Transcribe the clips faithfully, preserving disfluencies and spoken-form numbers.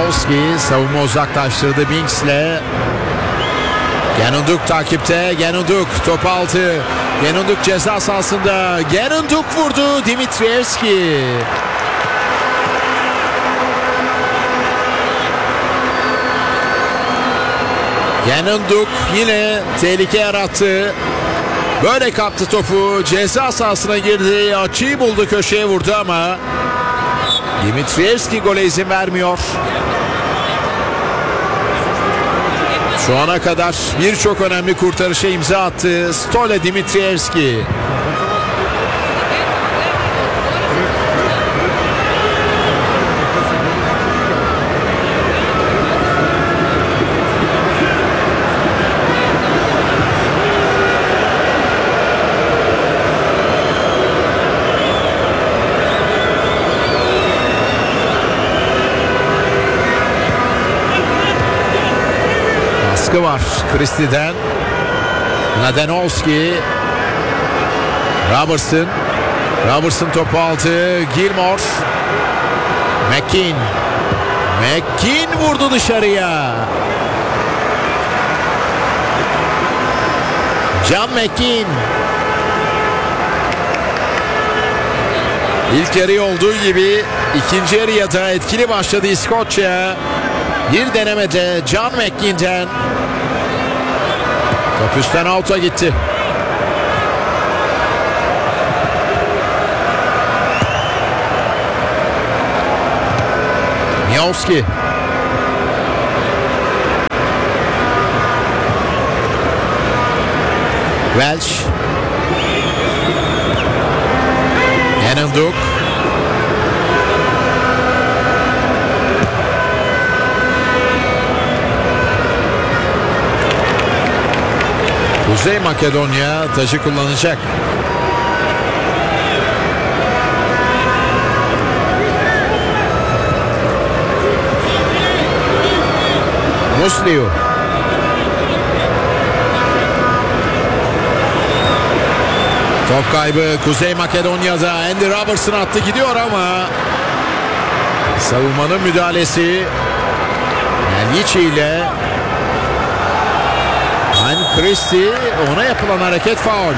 Miowski savunma uzaklaştırdı Binks'le. Genunduk takipte. Genunduk top altı. Genunduk ceza sahasında. Genunduk vurdu. Dimitrievski. Genunduk yine tehlike yarattı. Böyle kaptı topu. Ceza sahasına girdi. Açıyı buldu. Köşeye vurdu ama Dimitrievski gole izin vermiyor. Şu ana kadar birçok önemli kurtarışa imza attı Stole Dimitrievski. Var Christie'den. Mladenovski. Robertson. Robertson topu altı. Gilmore. McKean. McKean vurdu dışarıya. John McKean. İlk yarı olduğu gibi ikinci yarıya da etkili başladı İskoçya. Bir denemede John McKean'den top üstten out'a gitti. Miowski. Welch. Genunduk. Kuzey Makedonya taşı kullanacak. Musliu. Top kaybı Kuzey Makedonya'da. Andy Robertson attı gidiyor ama savunmanın müdahalesi Nelyiçi ile Christie, ona yapılan hareket faul.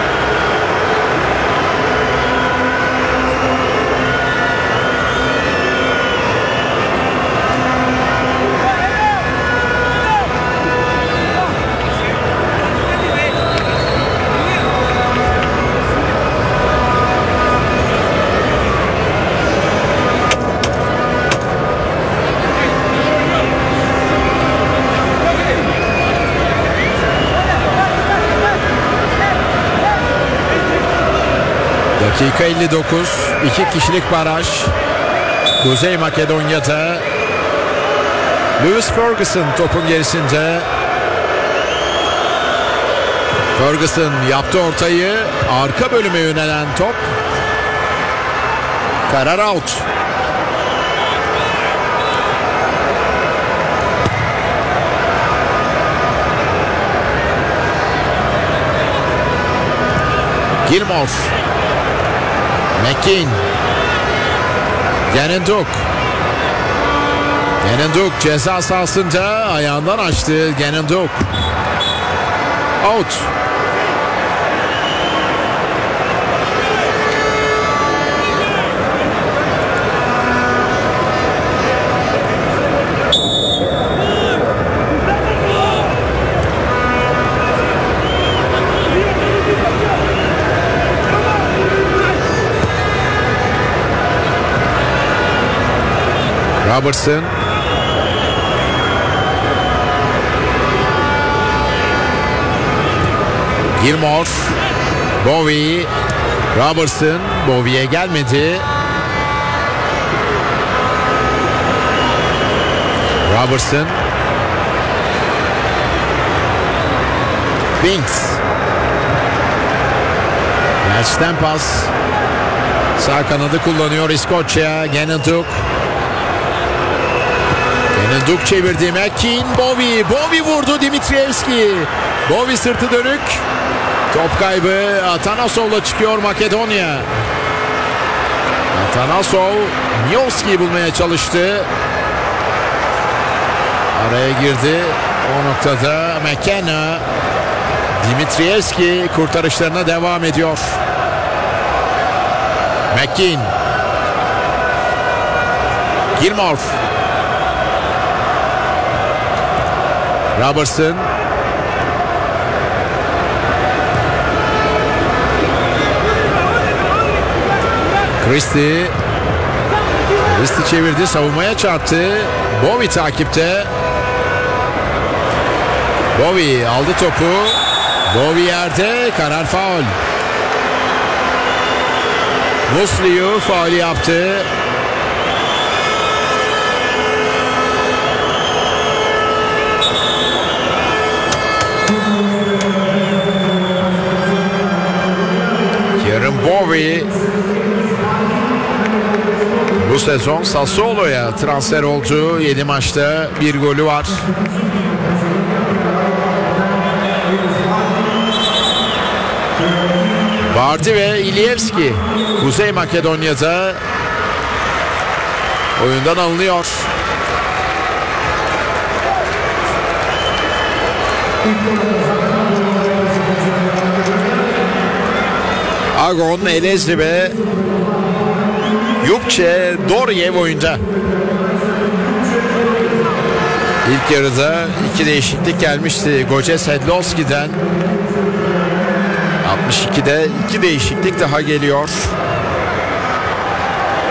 Dakika elli dokuz. iki kişilik baraj. Kuzey Makedonya'da. Lewis Ferguson topun gerisinde. Ferguson yaptı ortayı. Arka bölüme yönelen top. Karar out. Gilmore. McKean. Genunduk. Genunduk ceza sahasında ayağından açtı. Genunduk. Out. Robertson. Gilmore. Bowie. Robertson. Bowie'ye gelmedi. Robertson. Binks. Welch'ten pas. Sağ kanadı kullanıyor İskoçya. Genunduk. Genunduk çevirdi. McKean. Bowie. Bowie vurdu Dimitrievski. Bowie sırtı dönük. Top kaybı. Atanasov'la çıkıyor Makedonya. Atanasov Miowski'yi bulmaya çalıştı. Araya girdi. O noktada McKenna. Dimitrievski kurtarışlarına devam ediyor. McKean. Gilmore. Robertson. Christie. Christie çevirdi, savunmaya çarptı. Bowie takipte. Bowie aldı topu. Bowie yerde, karar faul. Musliu faul yaptı. Kieran Bowie bu sezon Sassuolo'ya transfer oldu. yedi maçta bir golü var. Vardy ve İlyevski Kuzey Makedonya'da oyundan alınıyor. Agon, Elezli ve Yupçe Doriev oyunda. İlk yarıda iki değişiklik gelmişti Goce Sedlowski'den. altmış ikide iki değişiklik daha geliyor.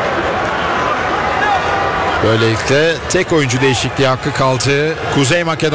Böylelikle tek oyuncu değişikliği hakkı kaldı Kuzey Makedonya.